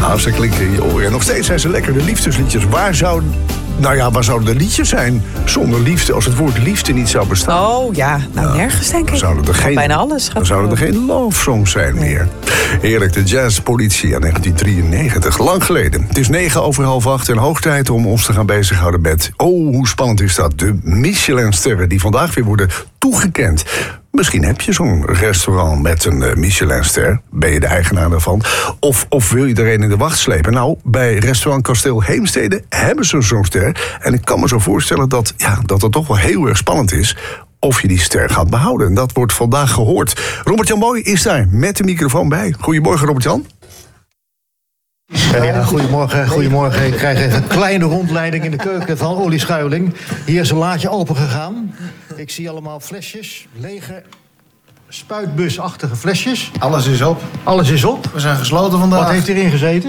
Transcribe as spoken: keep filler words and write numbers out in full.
Ja, ze klinken in je oren. En nog steeds zijn ze lekker, de liefdesliedjes. Waar zou, nou ja, waar zouden de liedjes zijn zonder liefde, als het woord liefde niet zou bestaan? Oh ja, nou ja, nergens denk ik. Dan zouden er geen, bijna alles. Dan zouden er geen love songs zijn nee. meer. Heerlijk, de jazzpolitie uit negentien drieënnegentig. Lang geleden. Het is negen over half acht en hoog tijd om ons te gaan bezighouden met... Oh, hoe spannend is dat? De Michelinsterren die vandaag weer worden toegekend. Misschien heb je zo'n restaurant met een uh, Michelinster. Ben je de eigenaar daarvan? Of, of wil je er een in de wacht slepen? Nou, bij restaurant Kasteel Heemstede hebben ze zo'n ster. En ik kan me zo voorstellen dat, ja, dat het toch wel heel erg spannend is... of je die ster gaat behouden. En dat wordt vandaag gehoord. Robert-Jan Mooi is daar met de microfoon bij. Goedemorgen, Robert-Jan. Ja, goedemorgen, goedemorgen. Ik krijg even een kleine rondleiding in de keuken van Olly Schuiling. Hier is een laadje open gegaan. Ik zie allemaal flesjes, lege spuitbusachtige flesjes. Alles is op. Alles is op. We zijn gesloten vandaag. Wat heeft hierin gezeten?